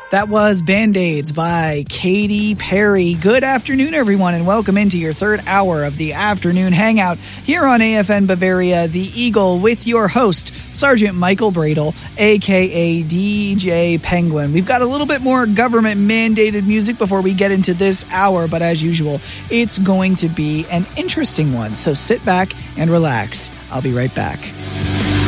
That was Band-Aids by Katy Perry. Good afternoon, everyone, and welcome into your third hour of the afternoon hangout here on AFN Bavaria, The Eagle, with your host, Sergeant Michael Bradle, a.k.a. DJ Penguin. We've got a little bit more government-mandated music before we get into this hour, but as usual, it's going to be an interesting one, so sit back and relax. I'll be right back.